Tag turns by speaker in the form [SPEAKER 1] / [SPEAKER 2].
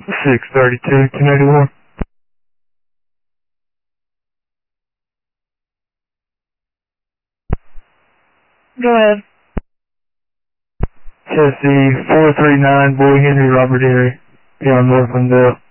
[SPEAKER 1] 632, 1081.
[SPEAKER 2] Go ahead.
[SPEAKER 1] Chassis 439, Boy Henry, Robert Erie, here on Northlandville.